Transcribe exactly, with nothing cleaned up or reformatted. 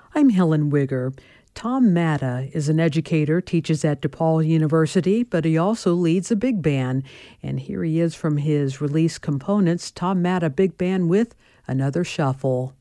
I'm Helen Wigger. Tom Matta is an educator, teaches at DePaul University, but he also leads a big band. And here he is from his release Components, Tom Matta Big Band with Another Shuffle.